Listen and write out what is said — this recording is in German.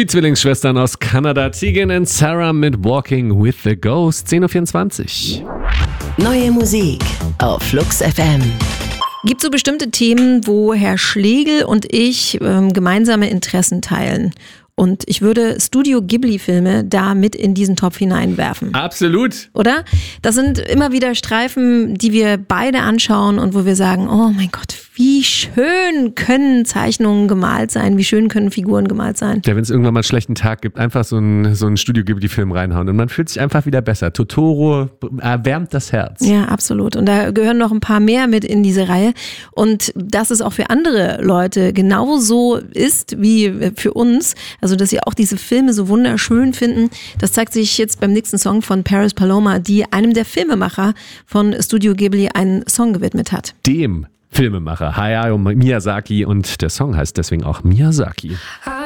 Die Zwillingsschwestern aus Kanada, Tegan und Sarah mit Walking with the Ghost, 10.24 Uhr. Neue Musik auf Flux FM. Gibt so bestimmte Themen, wo Herr Schlegel und ich gemeinsame Interessen teilen? Und ich würde Studio Ghibli-Filme da mit in diesen Topf hineinwerfen. Absolut. Oder? Das sind immer wieder Streifen, die wir beide anschauen und wo wir sagen, oh mein Gott, wie schön können Zeichnungen gemalt sein, wie schön können Figuren gemalt sein. Ja, wenn es irgendwann mal einen schlechten Tag gibt, einfach so einen Studio Ghibli-Film reinhauen und man fühlt sich einfach wieder besser. Totoro erwärmt das Herz. Ja, absolut. Und da gehören noch ein paar mehr mit in diese Reihe. Und dass es auch für andere Leute genauso ist wie für uns, also dass sie auch diese Filme so wunderschön finden, das zeigt sich jetzt beim nächsten Song von Paris Paloma, die einem der Filmemacher von Studio Ghibli einen Song gewidmet hat. Dem Filmemacher Hayao Miyazaki, und der Song heißt deswegen auch Miyazaki.